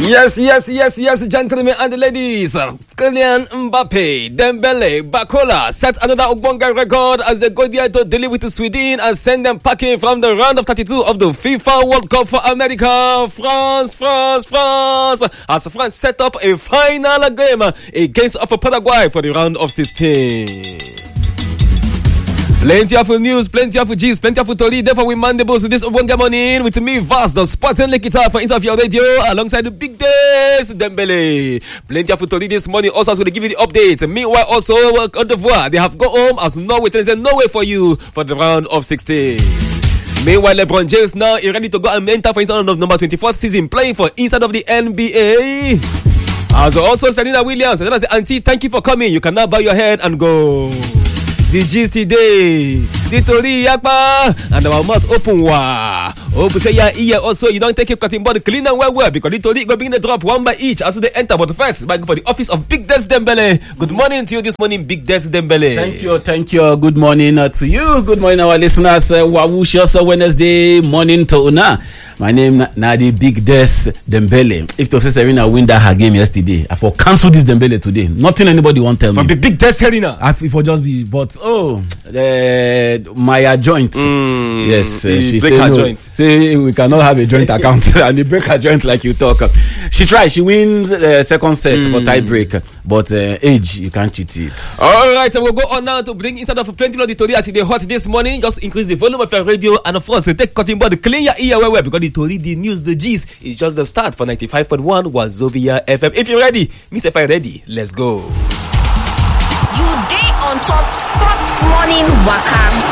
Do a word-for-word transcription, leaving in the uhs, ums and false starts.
Yes, yes, yes, yes, gentlemen and ladies. Kylian Mbappe, Dembele, Bakola set another Ogbonga record as they go there to deal with Sweden and send them packing from the round of thirty-two of the FIFA World Cup for America. France, France, France. As France set up a final game against of Paraguay for the round of sixteen. Plenty of news, plenty of G's, plenty of Tori. Therefore, we mandibles to this one game on in with me, Vaz, the Sporting Guitar for inside of your radio, alongside the big days, Dembele. Plenty of Tori this morning. Also, I was going to give you the update. Meanwhile, also, Côte d'Ivoire, they have gone home as Norway. There's a no way for you for the round of sixteen. Meanwhile, LeBron James now is ready to go and enter for his own number twenty-fourth season, playing for inside of the N B A. As also, Serena Williams, and I say, Auntie, thank you for coming. You can now bow your head and go. The gist today, the Tori Yakba, and our mouth open wa. Open say yeah, here also you don't take a cutting board clean and well well because the Tori go bring the drop one by each as they enter. But first, I go for the office of Big Des Dembele. Good morning to you this morning, Big Des Dembele. Thank you, thank you. Good morning uh, to you. Good morning, our listeners. Uh, Wawush also Wednesday morning to una. My name Nadi Big Des Dembele. If to say Serena win that her game yesterday, I for cancel this Dembele today. Nothing anybody want tell me. From the Big Des Serena, I for just be but. Oh, uh, my joint. Mm, yes, uh, she break say her no. joint. Say we cannot have a joint account and they break her joint like you talk. She try. She wins uh, second set mm. for tie break, but uh, age you can't cheat it. All right, so we'll go on now to bring instead of plenty of the Tori as they hot this morning. Just increase the volume of your radio and of course take cutting board, clean your ear well well because the Tori, the news, the G's is just the start for ninety-five point one Wazobia F M. If you're ready, Miss F I ready. Let's go. You day on top sports morning waka.